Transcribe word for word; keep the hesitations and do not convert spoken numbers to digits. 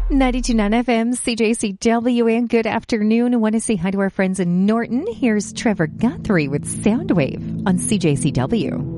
ninety-two point nine F M, C J C W, and good afternoon. I want to say hi to our friends in Norton. Here's Trevor Guthrie with Soundwave on C J C W.